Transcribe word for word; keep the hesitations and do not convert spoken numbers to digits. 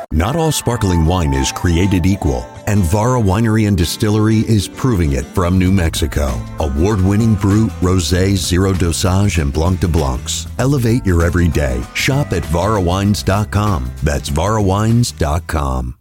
Not all sparkling wine is created equal, and Vara Winery and Distillery is proving it from New Mexico. Award-winning Brut, Rosé, Zero Dosage, and Blanc de Blancs. Elevate your everyday. Shop at vara wines dot com. That's vara wines dot com.